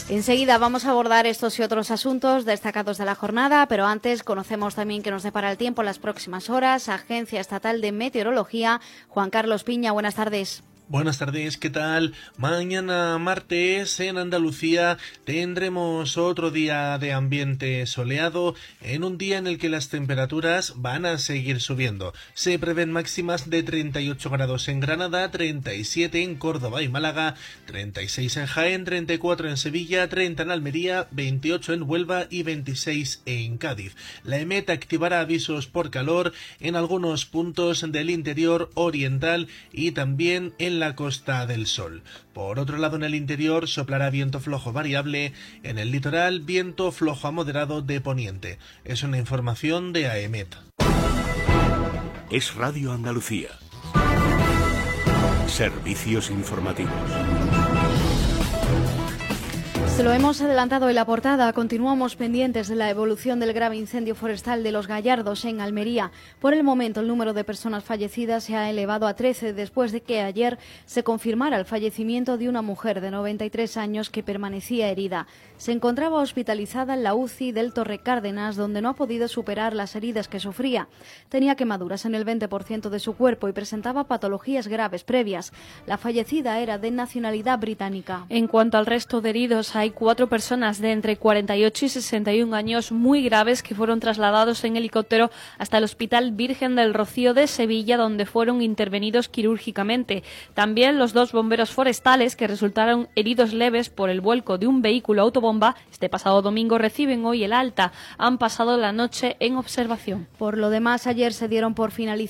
Enseguida vamos a abordar estos y otros asuntos destacados de la jornada, pero antes conocemos también qué nos depara el tiempo en las próximas horas. Agencia Estatal de Meteorología, Juan Carlos Piña, buenas tardes. Buenas tardes, ¿qué tal? Mañana martes en Andalucía tendremos otro día de ambiente soleado, en un día en el que las temperaturas van a seguir subiendo. Se prevén máximas de 38 grados en Granada, 37 en Córdoba y Málaga, 36 en Jaén, 34 en Sevilla, 30 en Almería, 28 en Huelva y 26 en Cádiz. La EMET activará avisos por calor en algunos puntos del interior oriental y también en la Costa del Sol. Por otro lado, en el interior soplará viento flojo variable, en el litoral viento flojo a moderado de poniente. Es una información de AEMET. Es Radio Andalucía. Servicios informativos. Se lo hemos adelantado en la portada. Continuamos pendientes de la evolución del grave incendio forestal de Los Gallardos en Almería. Por el momento, el número de personas fallecidas se ha elevado a 13 después de que ayer se confirmara el fallecimiento de una mujer de 93 años que permanecía herida. Se encontraba hospitalizada en la UCI del Torre Cárdenas, donde no ha podido superar las heridas que sufría. Tenía quemaduras en el 20% de su cuerpo y presentaba patologías graves previas. La fallecida era de nacionalidad británica. En cuanto al resto de heridos, hay 4 personas de entre 48 y 61 años muy graves que fueron trasladados en helicóptero hasta el Hospital Virgen del Rocío de Sevilla, donde fueron intervenidos quirúrgicamente. También los 2 bomberos forestales que resultaron heridos leves por el vuelco de un vehículo autobomba este pasado domingo reciben hoy el alta. Han pasado la noche en observación. Por lo demás, ayer se dieron por finalizadas